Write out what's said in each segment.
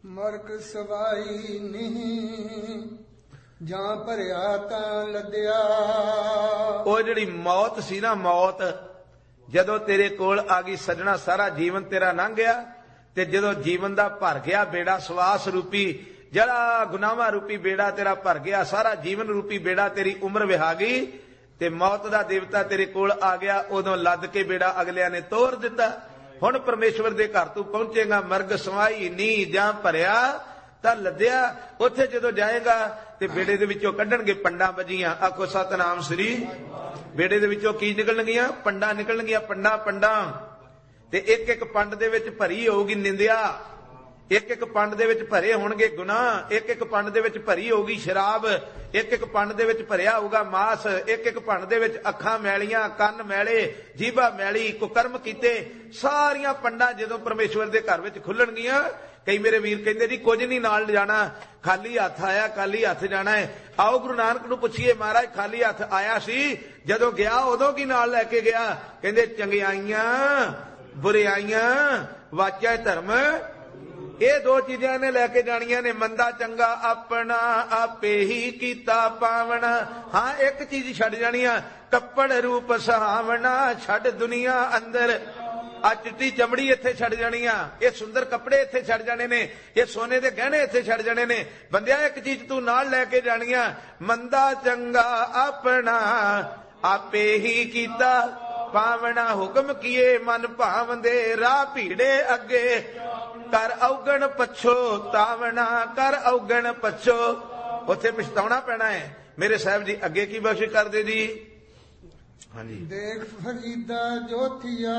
ਮਰਗ ਸਵਾਈ ਨਹੀਂ, ਜਾਂ ਭਰਿਆ ਤਾਂ ਲੱਦਿਆ। ਉਹ ਜਿਹੜੀ ਮੌਤ ਸੀ ਨਾ, ਮੌਤ ਜਦੋਂ ਤੇਰੇ ਕੋਲ ਆ ਗਈ ਸੱਜਣਾ, ਸਾਰਾ ਜੀਵਨ ਤੇਰਾ ਲੰਘ ਗਿਆ। ਤੇ ਜਦੋਂ ਜੀਵਨ ਦਾ ਭਰ ਗਿਆ ਬੇੜਾ, ਸਵਾਸ ਰੂਪੀ ਜਿਹੜਾ ਗੁਨਾਹਾਂ ਰੂਪੀ ਬੇੜਾ ਤੇਰਾ ਭਰ ਗਿਆ, ਸਾਰਾ ਜੀਵਨ ਰੂਪੀ ਬੇੜਾ ਤੇਰੀ ਉਮਰ ਵਿਹਾ ਗਈ, ਤੇ ਮੌਤ ਦਾ ਦੇਵਤਾ ਤੇਰੇ ਕੋਲ ਆ ਗਿਆ, ਉਦੋਂ ਲੱਦ ਕੇ ਬੇੜਾ ਅਗਲਿਆਂ ਨੇ ਤੋੜ ਦਿੱਤਾ। ਹੁਣ ਪਰਮੇਸ਼ਵਰ ਦੇ ਘਰ ਤੂੰ ਪਹੁੰਚੇਗਾ, ਮਰਗ ਸਵਾਈ ਨੀ ਜਾਂ ਭਰਿਆ ਤਾਂ ਲੱਦਿਆ। ਉੱਥੇ ਜਦੋਂ ਜਾਏਗਾ ਤੇ ਬੇੜੇ ਦੇ ਵਿੱਚੋਂ ਕੱਢਣਗੇ ਪੰਡਾਂ ਵੱਜੀਆਂ। ਆਖੋ ਸਤਨਾਮ ਸ੍ਰੀ। ਬੇੜੇ ਦੇ ਵਿੱਚੋਂ ਕੀ ਨਿਕਲਣਗੀਆਂ? ਪੰਡਾਂ ਨਿਕਲਣਗੀਆਂ, ਪੰਡਾਂ। ਤੇ ਇੱਕ ਇੱਕ ਪੰਡ ਦੇ ਵਿੱਚ ਭਰੀ ਹੋਊਗੀ ਨਿੰਦਿਆ, ਇੱਕ ਇੱਕ ਪੰਡ ਦੇ ਵਿੱਚ ਭਰੇ ਹੋਣਗੇ ਗੁਨਾਹ, ਇੱਕ ਇੱਕ ਪੰਡ ਦੇ ਵਿੱਚ ਭਰੀ ਹੋਊਗੀ ਸ਼ਰਾਬ, ਇੱਕ ਇੱਕ ਪੰਡ ਦੇ ਵਿੱਚ ਭਰਿਆ ਹੋਊਗਾ ਮਾਸ, ਇੱਕ ਇੱਕ ਪੰਡ ਦੇ ਵਿੱਚ ਅੱਖਾਂ ਮੈਲੀਆਂ, ਕੰਨ ਮੈਲੇ, ਜੀਭਾ ਮੈਲੀ, ਕੁਕਰਮ ਕੀਤੇ। ਸਾਰੀਆਂ ਪੰਡਾਂ ਜਦੋਂ ਪਰਮੇਸ਼ਵਰ ਦੇ ਘਰ ਵਿੱਚ ਖੁੱਲਣਗੀਆਂ। ਕਈ ਮੇਰੇ ਵੀਰ ਕਹਿੰਦੇ ਜੀ ਕੁਝ ਨਹੀਂ ਨਾਲ ਜਾਣਾ, ਖਾਲੀ ਹੱਥ ਆਇਆ, ਖਾਲੀ ਹੱਥ ਜਾਣਾ ਹੈ। ਆਓ ਗੁਰੂ ਨਾਨਕ ਨੂੰ ਪੁੱਛੀਏ, ਮਹਾਰਾਜ ਖਾਲੀ ਹੱਥ ਆਇਆ ਸੀ, ਜਦੋਂ ਗਿਆ ਉਦੋਂ ਕੀ ਨਾਲ ਲੈ ਕੇ ਗਿਆ? ਕਹਿੰਦੇ ਚੰਗਿਆਈਆਂ ਬੁਰਿਆਈਆਂ, ਵਾਚਾ ਧਰਮ, ਇਹ ਦੋ ਚੀਜ਼ਾਂ ਨੇ ਲੈ ਕੇ ਜਾਣੀਆਂ ਨੇ। ਮੰਦਾ ਚੰਗਾ ਆਪਣਾ ਆਪੇ ਹੀ ਕੀਤਾ ਪਾਵਣਾ। ਹਾਂ, ਇੱਕ ਚੀਜ਼ ਛੱਡ ਜਾਣੀ ਆ, ਕੱਪੜ ਰੂਪ ਸੁਹਾਵਣਾ। ਛੱਡ ਦੁਨੀਆ ਅੰਦਰ ਆ ਚਿੱਟੀ ਚਮੜੀ ਇੱਥੇ ਛੱਡ ਜਾਣੀ ਆ, ਇਹ ਸੁੰਦਰ ਕੱਪੜੇ ਇੱਥੇ ਛੱਡ ਜਾਣੇ ਨੇ, ਇਹ ਸੋਨੇ ਦੇ ਗਹਿਣੇ ਇੱਥੇ ਛੱਡ ਜਾਣੇ ਨੇ। ਬੰਦਿਆ ਇੱਕ ਚੀਜ਼ ਤੂੰ ਨਾਲ ਲੈ ਕੇ ਜਾਣੀ ਆ, ਮੰਦਾ ਚੰਗਾ ਆਪਣਾ ਆਪੇ ਹੀ ਕੀਤਾ ਪਾਵਣਾ। ਹੁਕਮ ਕੀਏ ਮਨ ਭਾਵੰਦੇ, ਰਾਹ ਭੀੜੇ ਅੱਗੇ, ਕਰ ਔਗਣ ਪਛੋ ਤਾਵਣਾ, ਕਰ ਔਗਣ ਪਛੋ। ਉੱਥੇ ਪਛਤਾਉਣਾ ਪੈਣਾ ਹੈ। ਮੇਰੇ ਸਾਹਿਬ ਜੀ ਅੱਗੇ ਕੀ ਬਖਸ਼ਿਸ਼ ਕਰਦੇ ਜੀ? ਹਾਂਜੀ। ਦੇਖ ਫਰੀਦਾ ਜੋਥੀਆ,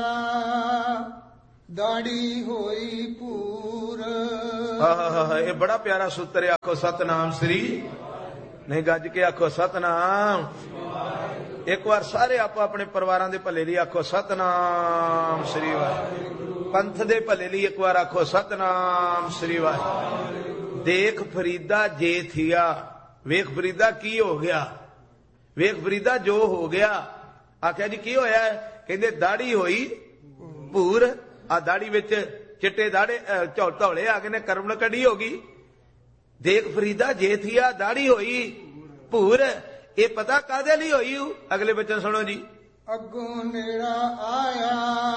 ਦਾੜੀ ਹੋਈ ਪੂਰ। ਆਹ ਇਹ ਬੜਾ ਪਿਆਰਾ ਸੂਤਰ ਹੈ। ਆਖੋ ਸਤਨਾਮ ਸ੍ਰੀ। ਨਹੀਂ ਗੱਜ ਕੇ ਆਖੋ ਸਤਨਾਮ। ਇੱਕ ਵਾਰ ਸਾਰੇ ਆਪੋ ਆਪਣੇ ਪਰਿਵਾਰਾਂ ਦੇ ਭਲੇ ਲਈ ਆਖੋ ਸਤਨਾਮ ਸ੍ਰੀ ਵਾਹਿਗੁਰੂ। ਪੰਥ ਦੇ ਭਲੇ ਲਈ ਇੱਕ ਵਾਰ ਆਖੋ ਸਤਨਾਮ ਸ੍ਰੀ ਵਾਹਿਗੁਰੂ। ਦੇਖ ਫਰੀਦਾ ਜੇ ਥੀਆ, ਵੇਖ ਫਰੀਦਾ ਕੀ ਹੋ ਗਿਆ, ਵੇਖ ਫਰੀਦਾ ਜੋ ਹੋ ਗਿਆ। ਆਖਿਆ ਜੀ ਕੀ ਹੋਇਆ? ਕਹਿੰਦੇ ਦਾੜੀ ਹੋਈ ਭੂਰ। ਆ ਦਾੜੀ ਵਿੱਚ ਚਿੱਟੇ ਦਾੜੇ ਧੌਲੇ ਆ ਗਏ ਨੇ, ਕਰਮਣ ਕੱਢੀ ਹੋ ਗਈ। ਦੇਖ ਫਰੀਦਾ ਜੇ ਥੀਆ, ਦਾੜੀ ਹੋਈ ਭੂਰ। ਇਹ ਪਤਾ ਕਾਹਦੇ ਲਈ ਹੋਈ? ਅਗਲੇ ਬਚਨ ਸੁਣੋ ਜੀ। ਅੱਗੋਂ ਨੇੜਾ ਆਇਆ,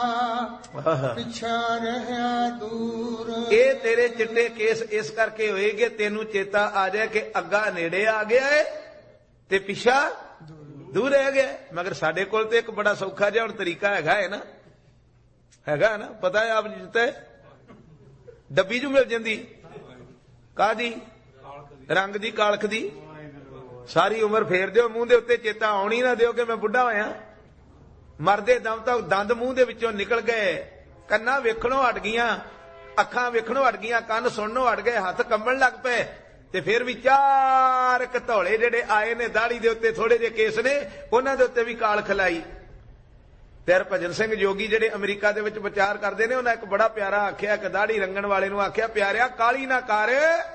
ਪਿੱਛਾ ਰਹਿਆ ਦੂਰ। ਇਹ ਤੇਰੇ ਚਿੱਟੇ ਕੇਸ ਇਸ ਕਰਕੇ ਹੋਏਗੇ, ਤੈਨੂੰ ਚੇਤਾ ਆ ਜਾਏ ਕਿ ਅੱਗਾ ਨੇੜੇ ਆ ਗਿਆ ਹੈ ਤੇ ਪਿੱਛਾ ਦੂਰ ਰਹਿ ਗਿਆ। ਮਗਰ ਸਾਡੇ ਕੋਲ ਤੇ ਇੱਕ ਬੜਾ ਸੌਖਾ ਜਿਹਾ ਹੁਣ ਤਰੀਕਾ ਹੈਗਾ ਹੈ ਨਾ, ਹੈਗਾ ਨਾ, ਪਤਾ ਹੈ ਆਪ ਜੀ ਤੇ ਡੱਬੀ ਜੂ ਮਿਲ ਜਾਂਦੀ। ਕਾਹਦੀ? ਰੰਗ ਦੀ, ਕਾਲਖ ਦੀ। ਸਾਰੀ ਉਮਰ ਫੇਰ ਦਿਓ ਮੂੰਹ ਦੇ ਉੱਤੇ, ਚੇਤਾ ਆਉਣੀ ਨਾ ਦਿਓ ਕਿ ਮੈਂ ਬੁੱਢਾ ਹੋਇਆ। ਮਰਦੇ ਦਮ ਤੱਕ ਦੰਦ ਮੂੰਹ ਦੇ ਵਿੱਚੋਂ ਨਿਕਲ ਗਏ, ਕੰਨਾਂ ਵੇਖਣੋਂ ਹਟ ਗਈਆਂ, ਅੱਖਾਂ ਵੇਖਣੋਂ ਹਟ ਗਈਆਂ, ਕੰਨ ਸੁਣਨੋਂ ਹਟ ਗਏ, ਹੱਥ ਕੰਬਣ ਲੱਗ ਪਏ। ਤੇ ਫਿਰ ਵੀ ਚਾਰ ਧੌਲੇ ਜਿਹੜੇ ਆਏ ਨੇ ਦਾੜੀ ਦੇ ਉੱਤੇ, ਥੋੜੇ ਜਿਹੇ ਕੇਸ ਨੇ, ਉਹਨਾਂ ਦੇ ਉੱਤੇ ਵੀ ਕਾਲਖ ਲਾਈ। ਤੇ ਹਰਭਜਨ ਸਿੰਘ ਜੋਗੀ ਜਿਹੜੇ ਅਮਰੀਕਾ ਦੇ ਵਿੱਚ ਵਿਚਾਰ ਕਰਦੇ ਨੇ, ਉਹਨਾਂ ਇੱਕ ਬੜਾ ਪਿਆਰਾ ਆਖਿਆ, ਇੱਕ ਦਾੜੀ ਰੰਗਣ ਵਾਲੇ ਨੂੰ ਆਖਿਆ, ਪਿਆਰਿਆ ਕਾਲੀ ਨਾ ਕਰ,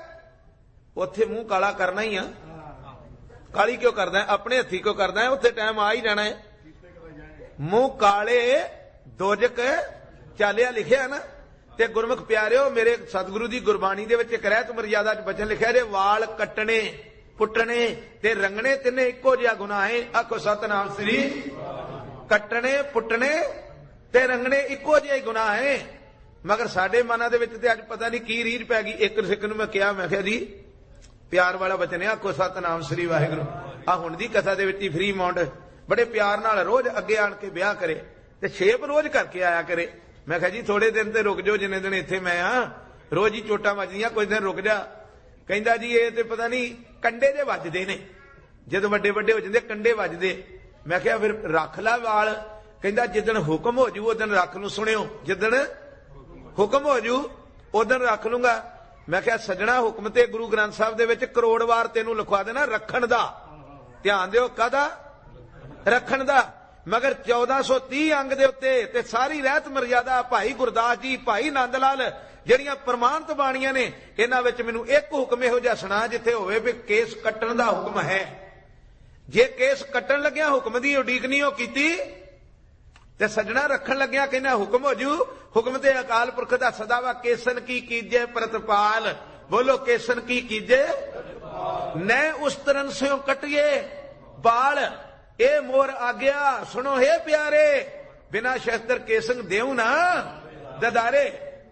ਉੱਥੇ ਮੂੰਹ ਕਾਲਾ ਕਰਨਾ ਹੀ ਆ। ਕਾਲੀ ਕਿਉਂ ਕਰਦਾ? ਆਪਣੇ ਹੱਥੀ ਕਿਉਂ ਕਰਦਾ? ਉੱਥੇ ਟਾਈਮ ਆ ਹੀ ਜਾਣਾ ਹੈ। ਮੂੰਹ ਕਾਲੇ ਦੋਜਕ ਚਾਲਿਆ ਲਿਖਿਆ ਨਾ। ਤੇ ਗੁਰਮੁਖ ਪਿਆਰਿਓ, ਮੇਰੇ ਸਤਿਗੁਰੂ ਦੀ ਗੁਰਬਾਣੀ ਦੇ ਵਿੱਚ ਇੱਕ ਰਹਿਤ ਮਰਜ਼ਾਦਾ ਚ ਬਚਨ ਲਿਖਿਆ ਜੇ, ਵਾਲ ਕੱਟਣੇ, ਪੁੱਟਣੇ ਤੇ ਰੰਗਣੇ ਤਿੰਨੇ ਇੱਕੋ ਜਿਹਾ ਗੁਨਾਹ ਹੈ। ਆਖੋ ਸਤਨਾਮ ਸ੍ਰੀ। ਕੱਟਣੇ, ਪੁੱਟਣੇ ਤੇ ਰੰਗਣੇ ਇੱਕੋ ਜਿਹਾ ਹੀ ਗੁਨਾਹ ਹੈ। ਮਗਰ ਸਾਡੇ ਮਨਾਂ ਦੇ ਵਿੱਚ ਤੇ ਅੱਜ ਪਤਾ ਨਹੀਂ ਕੀ ਰੀਝ ਪੈ ਗਈ। ਇੱਕ ਸਿੱਖ ਨੂੰ ਮੈਂ ਕਿਹਾ, ਮੈਂ ਕਿਹਾ ਜੀ ਪਿਆਰ ਵਾਲਾ ਬਚਨ ਹੈ, ਆਖੋ ਸਤਨਾਮ ਸ੍ਰੀ ਵਾਹਿਗੁਰੂ। ਆ ਹੁਣ ਦੀ ਕਥਾ ਦੇ ਵਿੱਚ ਹੀ ਫਰੀ ਮਾਉਂਟ ਬੜੇ ਪਿਆਰ ਨਾਲ ਰੋਜ਼ ਅੱਗੇ ਆਣ ਕੇ ਵਿਆਹ ਕਰੇ ਤੇ ਛੇਪ ਰੋਜ਼ ਕਰਕੇ ਆਇਆ ਕਰੇ। ਮੈਂ ਕਿਹਾ ਜੀ ਥੋੜੇ ਦਿਨ ਤੇ ਰੁਕ ਜਾਓ, ਜਿੰਨੇ ਦਿਨ ਇੱਥੇ ਮੈਂ ਆ, ਰੋਜ਼ ਹੀ ਚੋਟਾਂ ਵੱਜਦੀਆਂ, ਕੁਝ ਦਿਨ ਰੁਕ ਜਾ। ਕਹਿੰਦਾ ਜੀ ਇਹ ਤੇ ਪਤਾ ਨਹੀਂ ਕੰਡੇ ਦੇ ਵੱਜਦੇ ਨੇ, ਜਦੋਂ ਵੱਡੇ ਵੱਡੇ ਹੋ ਜਾਂਦੇ ਕੰਡੇ ਵੱਜਦੇ। ਮੈਂ ਕਿਹਾ ਫਿਰ ਰੱਖ ਲੈ ਵਾਲ। ਕਹਿੰਦਾ ਜਿੱਦਣ ਹੁਕਮ ਹੋ ਜੂ ਉਦਣ ਰੱਖ ਨੂੰ ਸੁਣਿਓ, ਜਿੱਦਣ ਹੁਕਮ ਹੋ ਜੂ ਉਦਣ ਰੱਖ ਲੂੰਗਾ। ਮੈਂ ਕਿਹਾ ਸੱਜਣਾ, ਹੁਕਮ ਤੇ ਗੁਰੂ ਗ੍ਰੰਥ ਸਾਹਿਬ ਦੇ ਵਿੱਚ ਕਰੋੜ ਵਾਰ ਤੈਨੂੰ ਲਿਖਵਾ ਦੇਣਾ ਰੱਖਣ ਦਾ। ਧਿਆਨ ਦਿਓ, ਕਾਹਦਾ? ਰੱਖਣ ਦਾ। ਮਗਰ 1430 ਅੰਗ ਦੇ ਉੱਤੇ ਤੇ ਸਾਰੀ ਰਹਿਤ ਮਰਜ਼ਾਦਾ ਭਾਈ ਗੁਰਦਾਸ ਜੀ, ਭਾਈ ਨੰਦ ਲਾਲ, ਜਿਹੜੀਆਂ ਪ੍ਰਮਾਣਿਤ ਬਾਣੀਆਂ ਨੇ, ਇਹਨਾਂ ਵਿੱਚ ਮੈਨੂੰ ਇੱਕ ਹੁਕਮ ਇਹੋ ਜਿਹਾ ਸੁਣਾ ਜਿੱਥੇ ਹੋਵੇ ਵੀ ਕੇਸ ਕੱਟਣ ਦਾ ਹੁਕਮ ਹੈ। ਜੇ ਕੇਸ ਕੱਟਣ ਲੱਗਿਆ ਹੁਕਮ ਦੀ ਉਡੀਕ ਨਹੀਂ ਉਹ ਕੀਤੀ ਤੇ ਸੱਜਣਾ ਰੱਖਣ ਲੱਗਿਆ ਕਹਿੰਦਾ ਹੁਕਮ ਹੋ ਜੂ। ਹੁਕਮ ਤੇ ਅਕਾਲ ਪੁਰਖ ਦਾ ਸਦਾ ਵਾ, ਕੇਸਨ ਕੀ ਕੀਜੇ ਪ੍ਰਤਪਾਲ। ਬੋਲੋ ਕੇਸਨ ਕੀ ਕੀਜੇ ਨੈ ਉਸਤਰਨ ਸਿਓ ਕਟਿਏ ਬਾਲ। ਇਹ ਮੋਰ ਆਗਿਆ ਸੁਣੋ ਹੈ ਪਿਆਰੇ, ਬਿਨਾ ਸ਼ਸਤਰ ਕੇਸਨ ਦੇਉ ਨਾ ਦਦਾਰੇ।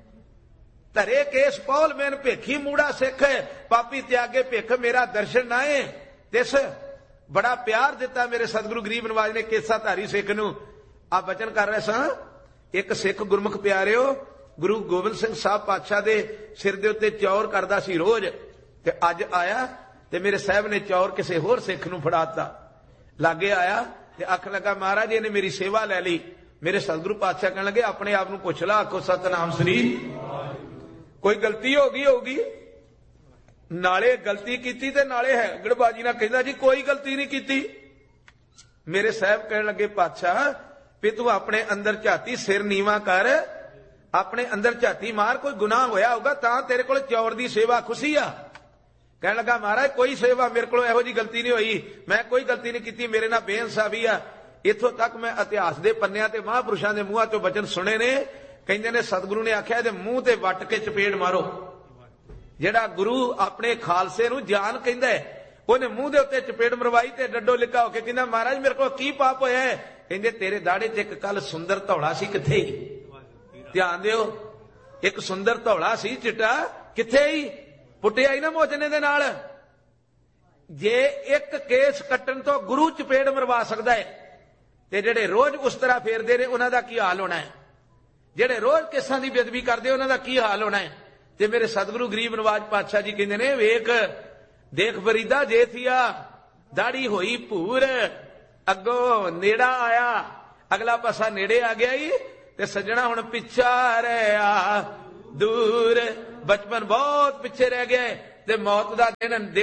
ਧਰੇ ਕੇਸ ਪੌਲ ਮੈਨ ਭੇਖੀ ਮੂੜਾ ਸਿੱਖ, ਪਾਪੀ ਤਿਆਗੇ ਭਿੱਖ ਮੇਰਾ ਦਰਸ਼ਨ ਨਾਏ। ਤਿਸ ਬੜਾ ਪਿਆਰ ਦਿੱਤਾ ਮੇਰੇ ਸਤਿਗੁਰੂ ਗਰੀਬ ਨਿਵਾਜ ਨੇ ਕੇਸਾ ਧਾਰੀ ਸਿੱਖ ਨੂੰ। ਆ ਬਚਨ ਕਰ ਰਹੇ ਸਾਂ, ਇੱਕ ਸਿੱਖ ਗੁਰਮੁਖ ਪਿਆਰਿਓ ਗੁਰੂ ਗੋਬਿੰਦ ਸਿੰਘ ਸਾਹਿਬ ਪਾਤਸ਼ਾਹ ਦੇ ਸਿਰ ਦੇ ਉੱਤੇ ਚੌਰ ਕਰਦਾ ਸੀ ਰੋਜ਼, ਤੇ ਅੱਜ ਆਇਆ ਤੇ ਮੇਰੇ ਸਾਹਿਬ ਨੇ ਚੌਰ ਕਿਸੇ ਹੋਰ ਸਿੱਖ ਨੂੰ ਫੜਾਤਾ। ਲਾਗੇ ਆਇਆ ਤੇ ਆਖਣ ਲੱਗਾ ਮਹਾਰਾਜ ਇਹਨੇ ਮੇਰੀ ਸੇਵਾ ਲੈ ਲਈ। ਮੇਰੇ ਸਤਿਗੁਰੂ ਪਾਤਸ਼ਾਹ ਕਹਿਣ ਲੱਗੇ ਆਪਣੇ ਆਪ ਨੂੰ ਪੁੱਛ ਲਾ, ਆਖੋ ਸਤਨਾਮ ਸ੍ਰੀ। ਕੋਈ ਗਲਤੀ ਹੋ ਗਈ ਹੋਊਗੀ, ਨਾਲੇ ਗਲਤੀ ਕੀਤੀ ਤੇ ਨਾਲੇ ਹੈਗੜਬਾਜੀ ਨਾਲ ਕਹਿੰਦਾ ਜੀ ਕੋਈ ਗਲਤੀ ਨਹੀਂ ਕੀਤੀ। ਮੇਰੇ ਸਾਹਿਬ ਕਹਿਣ ਲੱਗੇ ਪਾਤਸ਼ਾਹ ਵੀ ਤੂੰ ਆਪਣੇ ਅੰਦਰ ਝਾਤੀ, ਸਿਰ ਨੀਵਾ ਕਰ, ਆਪਣੇ ਅੰਦਰ ਝਾਤੀ ਮਾਰ, ਕੋਈ ਗੁਨਾਹ ਹੋਇਆ ਹੋਊਗਾ ਤਾਂ ਤੇਰੇ ਕੋਲ ਚੌਰ ਦੀ ਸੇਵਾ ਖੁਸ਼ੀ ਆ। ਕਹਿਣ ਲੱਗਾ ਮਹਾਰਾਜ ਕੋਈ ਸੇਵਾ ਮੇਰੇ ਕੋਲ ਇਹੋ ਜੀ ਗਲਤੀ ਨਹੀਂ ਹੋਈ, ਮੈਂ ਕੋਈ ਗਲਤੀ ਨਹੀਂ ਕੀਤੀ, ਮੇਰੇ ਨਾਲ ਬੇਇਨਸਾਫੀ ਆ। ਇੱਥੋਂ ਤੱਕ ਮੈਂ ਇਤਿਹਾਸ ਦੇ ਪੰਨਿਆਂ ਤੇ ਮਹਾਂਪੁਰਸ਼ਾਂ ਦੇ ਮੂੰਹਾਂ ਚੋਂ ਬਚਨ ਸੁਣੇ ਨੇ। ਕਹਿੰਦੇ ਨੇ ਸਤਿਗੁਰੂ ਨੇ ਆਖਿਆ ਇਹਦੇ ਮੂੰਹ ਤੇ ਵੱਟ ਕੇ ਚਪੇੜ ਮਾਰੋ। ਜਿਹੜਾ ਗੁਰੂ ਆਪਣੇ ਖਾਲਸੇ ਨੂੰ ਜਾਨ ਕਹਿੰਦਾ ਉਹਨੇ ਮੂੰਹ ਦੇ ਉੱਤੇ ਚਪੇੜ ਮਰਵਾਈ ਤੇ ਡੱਡੋ ਲਿਕਾ ਹੋ ਕੇ ਕਹਿੰਦਾ ਮਹਾਰਾਜ ਮੇਰੇ ਕੋਲ ਕੀ ਪਾਪ ਹੋਇਆ ਹੈ। ਕਹਿੰਦੇ ਤੇਰੇ ਦਾੜੇ 'ਚ ਇੱਕ ਕੱਲ ਸੁੰਦਰ ਧੌਲਾ ਸੀ, ਕਿੱਥੇ ਹੀ? ਧਿਆਨ ਦਿਓ, ਇੱਕ ਸੁੰਦਰ ਧੌਲਾ ਸੀ ਚਿੱਟਾ, ਕਿੱਥੇ ਹੀ? ਪੁੱਟਿਆ ਹੀ ਨਾ ਮੋਚਨੇ ਦੇ ਨਾਲ। ਜੇ ਇੱਕ ਕੇਸ ਕੱਟਣ ਤੋਂ ਗੁਰੂ ਚਪੇੜ ਮਰਵਾ ਸਕਦਾ ਹੈ ਤੇ ਜਿਹੜੇ ਰੋਜ਼ ਉਸ ਤਰ੍ਹਾਂ ਫੇਰਦੇ ਨੇ ਉਹਨਾਂ ਦਾ ਕੀ ਹਾਲ ਹੋਣਾ ਹੈ? ਜਿਹੜੇ ਰੋਜ਼ ਕੇਸਾਂ ਦੀ ਬੇਅਦਬੀ ਕਰਦੇ ਉਹਨਾਂ ਦਾ ਕੀ ਹਾਲ ਹੋਣਾ ਹੈ? ਤੇ ਮੇਰੇ ਸਤਿਗੁਰੂ ਗਰੀਬ ਨਿਵਾਜ ਪਾਤਸ਼ਾਹ ਜੀ ਕਹਿੰਦੇ ਨੇ ਵੇਖ ਦੇਖ ਫਰੀਦਾ ਜੇਥੀਆ ਦਾੜੀ ਹੋਈ ਭੂਰ, ਅੱਗੋਂ ਨੇੜਾ ਆਇਆ, ਅਗਲਾ ਪਾਸਾ ਨੇੜੇ ਆ ਗਿਆ ਹੀ ਤੇ ਸੱਜਣਾ ਹੁਣ ਪਿੱਛਾ ਰਿਹਾ ਦੂਰ। ਬਚਪਨ ਬਹੁਤ ਪਿੱਛੇ ਰਹਿ ਗਿਆ ਤੇ ਮੌਤ ਦਾ ਦਿਨ